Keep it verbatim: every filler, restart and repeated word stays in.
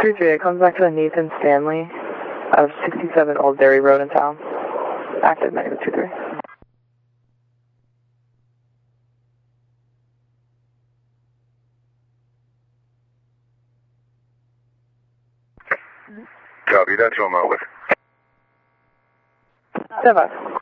three three, it comes back to a Nathan Stanley of sixty-seven Old Dairy Road in town. Active negative two three. Copy, that's on my way. Seven.